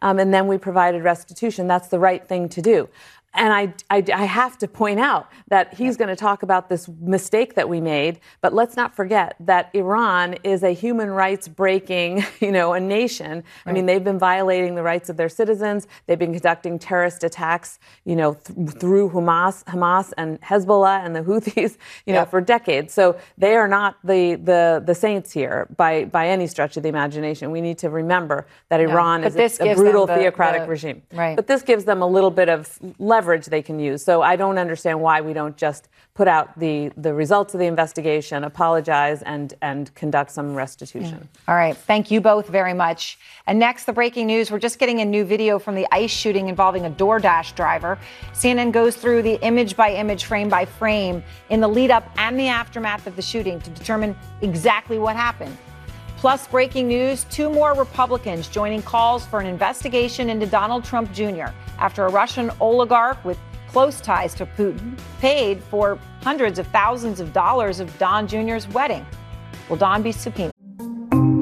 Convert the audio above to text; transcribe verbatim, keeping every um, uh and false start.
um, and then we provided restitution. That's the right thing to do. And I, I, I have to point out that he's going to talk about this mistake that we made, but let's not forget that Iran is a human rights breaking, you know, a nation. Right. I mean, they've been violating the rights of their citizens. They've been conducting terrorist attacks, you know, th- through Hamas, Hamas and Hezbollah and the Houthis, you know, yep. for decades. So they are not the, the, the saints here by, by any stretch of the imagination. We need to remember that no, Iran is a, a brutal the, theocratic the, regime. Right. But this gives them a little bit of leverage they can use. So I don't understand why we don't just put out the, the results of the investigation, apologize, and, and conduct some restitution. Yeah. All right. Thank you both very much. And next, the breaking news. We're just getting a new video from the ICE shooting involving a DoorDash driver. C N N goes through the image by image, frame by frame, in the lead up and the aftermath of the shooting to determine exactly what happened. Plus, breaking news, two more Republicans joining calls for an investigation into Donald Trump Junior after a Russian oligarch with close ties to Putin paid for hundreds of thousands of dollars of Don Junior's wedding. Will Don be subpoenaed?